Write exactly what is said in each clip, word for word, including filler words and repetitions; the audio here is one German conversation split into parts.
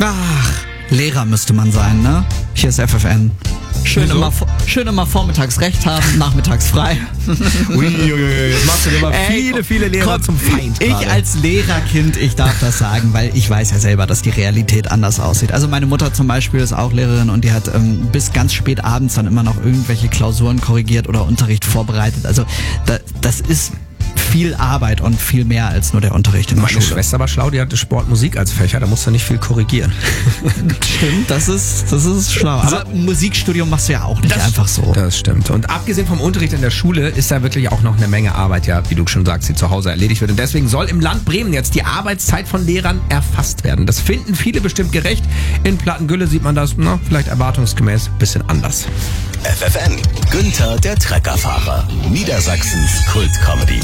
Ach, Lehrer müsste man sein, ne? Hier ist F F N. Schön immer, schön immer vormittags recht haben, nachmittags frei. Uiuiui, jetzt machst du dir mal viele, Ey, viele Lehrer komm, zum Feind. Ich gerade. als Lehrerkind, ich darf das sagen, weil ich weiß ja selber, dass die Realität anders aussieht. Also meine Mutter zum Beispiel ist auch Lehrerin und die hat ähm, bis ganz spät abends dann immer noch irgendwelche Klausuren korrigiert oder Unterricht vorbereitet. Also da, das ist viel Arbeit und viel mehr als nur der Unterricht in der Meine Schule. Schwester war schlau, die hatte Sport, Musik als Fächer, da musst du nicht viel korrigieren. Stimmt, das ist, das ist schlau. Aber Musikstudium machst du ja auch nicht Das- einfach so. Das stimmt. Und abgesehen vom Unterricht in der Schule ist da wirklich auch noch eine Menge Arbeit, ja, wie du schon sagst, die zu Hause erledigt wird. Und deswegen soll im Land Bremen jetzt die Arbeitszeit von Lehrern erfasst werden. Das finden viele bestimmt gerecht. In Plattengülle sieht man das, na, vielleicht erwartungsgemäß ein bisschen anders. F F N, Günther der Treckerfahrer. Niedersachsens Kultcomedy.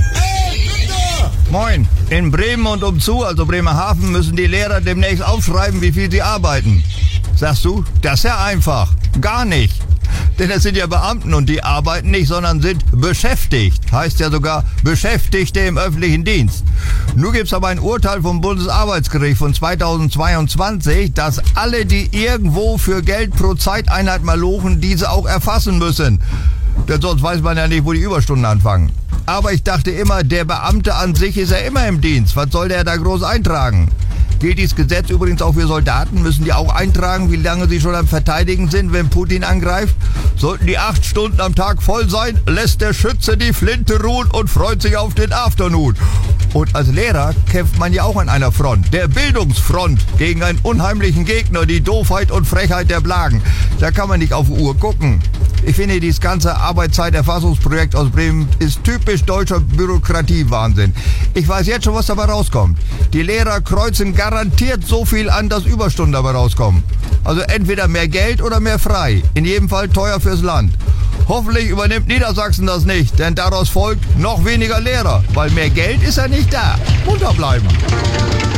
Moin. In Bremen und umzu, also Bremerhaven, müssen die Lehrer demnächst aufschreiben, wie viel sie arbeiten. Sagst du, das ist ja einfach. Gar nicht. Denn es sind ja Beamten und die arbeiten nicht, sondern sind beschäftigt. Heißt ja sogar Beschäftigte im öffentlichen Dienst. Nun gibt's aber ein Urteil vom Bundesarbeitsgericht von zweitausendzweiundzwanzig, dass alle, die irgendwo für Geld pro Zeiteinheit malochen, diese auch erfassen müssen. Denn sonst weiß man ja nicht, wo die Überstunden anfangen. Aber ich dachte immer, der Beamte an sich ist ja immer im Dienst. Was soll der da groß eintragen? Gilt dieses Gesetz übrigens auch für Soldaten? Müssen die auch eintragen, wie lange sie schon am Verteidigen sind, wenn Putin angreift? Sollten die acht Stunden am Tag voll sein, lässt der Schütze die Flinte ruhen und freut sich auf den Afternoon. Und als Lehrer kämpft man ja auch an einer Front, der Bildungsfront, gegen einen unheimlichen Gegner, die Doofheit und Frechheit der Blagen. Da kann man nicht auf die Uhr gucken. Ich finde, dieses ganze Arbeitszeiterfassungsprojekt aus Bremen ist typisch deutscher Bürokratiewahnsinn. Ich weiß jetzt schon, was dabei rauskommt. Die Lehrer kreuzen garantiert so viel an, dass Überstunden dabei rauskommen. Also entweder mehr Geld oder mehr frei. In jedem Fall teuer fürs Land. Hoffentlich übernimmt Niedersachsen das nicht, denn daraus folgt noch weniger Lehrer, weil mehr Geld ist ja nicht da. Munter bleiben.